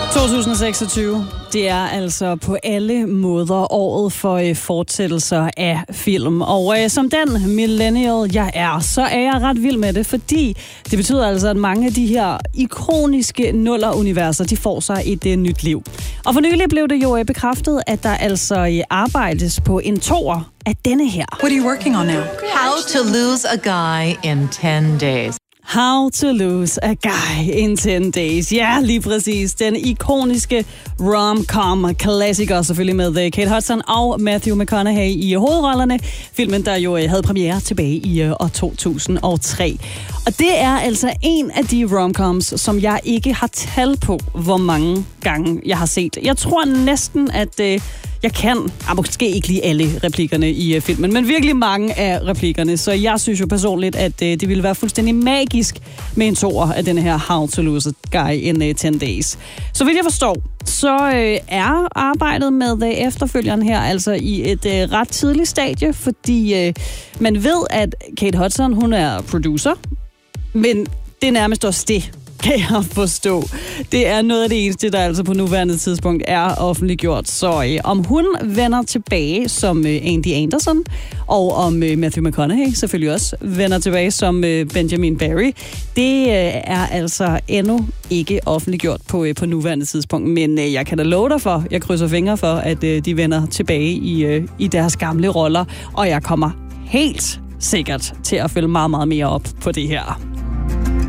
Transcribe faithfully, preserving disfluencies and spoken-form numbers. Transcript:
to tusind seksogtyve, det er altså på alle måder året for øh, fortsættelser af film. Og øh, som den millennial, jeg er, så er jeg ret vild med det, fordi det betyder altså, at mange af de her ikoniske nuller-universer, de får sig et øh, nyt liv. Og for nylig blev det jo øh, bekræftet, at der altså øh, arbejdes på en toer af denne her. What are you working on now? How to lose a guy in ten days. How to Lose a Guy in ten days. Ja, lige præcis. Den ikoniske rom-com-klassiker, selvfølgelig med Kate Hudson og Matthew McConaughey i hovedrollerne. Filmen, der jo havde premiere tilbage i år to tusind og tre. Og det er altså en af de romcoms, som jeg ikke har tal på, hvor mange gange jeg har set. Jeg tror næsten, at øh, jeg kan, ah, måske ikke lige alle replikkerne i øh, filmen, men virkelig mange af replikkerne. Så jeg synes jo personligt, at øh, det ville være fuldstændig magisk med en toer af denne her How to Lose a Guy in uh, ten days. Så vidt jeg forstår, så øh, er arbejdet med øh, efterfølgeren her altså i et øh, ret tidligt stadie, fordi øh, man ved, at Kate Hudson, hun er producer, men det er nærmest også det, kan jeg forstå. Det er noget af det eneste, der altså på nuværende tidspunkt er offentliggjort. Så øh, om hun vender tilbage som øh, Andy Anderson, og om øh, Matthew McConaughey selvfølgelig også vender tilbage som øh, Benjamin Barry, det øh, er altså endnu ikke offentliggjort på, øh, på nuværende tidspunkt. Men øh, jeg kan da love dig for, jeg krydser fingre for, at øh, de vender tilbage i, øh, i deres gamle roller, og jeg kommer helt sikkert til at følge meget, meget mere op på det her.